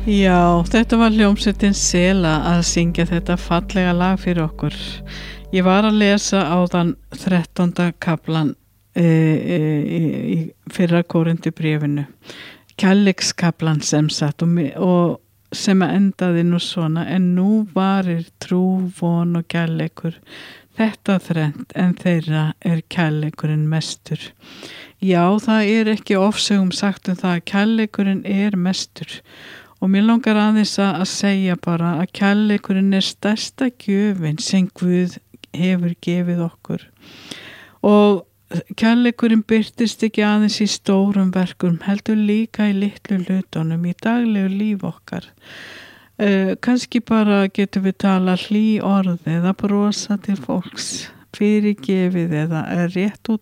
Já, þetta var hljómsveitin Sela að syngja þetta fallega lag fyrir okkur. Ég var að lesa áðan 13. kaplan í fyrra Kórinthubréfinu. Kærleikskaflan sem sagt og sem endaði nú svona: en nú varir trú, von og kærleikur. Þetta þrennt, en þeirra kærleikurinn mestur. Já, það ekki ofsögum sagt það að kærleikurinn mestur. Og mér langar aðeins að segja bara að kærleikurinn stærsta gjöfin sem Guð hefur gefið okkur. Og kærleikurinn birtist ekki aðeins í stórum verkum, heldur líka í litlu hlutunum, í daglegu líf okkar. Kannski bara getum við tala hlý orð eða brosa til fólks, fyrirgefið eða rétt út